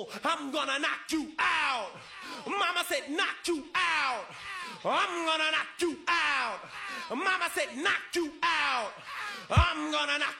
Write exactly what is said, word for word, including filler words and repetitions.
oh, I'm gonna knock you out. Mama said, knock you out. I'm gonna knock you out. Mama said, knock you out. I'm gonna knock